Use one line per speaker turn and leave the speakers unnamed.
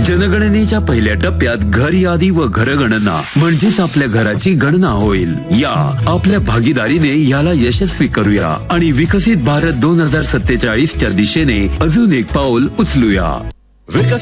जनगणनेच्या पहिल्या टप्प्यात घर यादी व घरगणना म्हणजेच आपल्या घराची गणना होईल. या आपल्या भागीदारीने याला यशस्वी करूया आणि विकसित भारत 2047 च्या दिशेने अजून एक पाऊल उचलूया.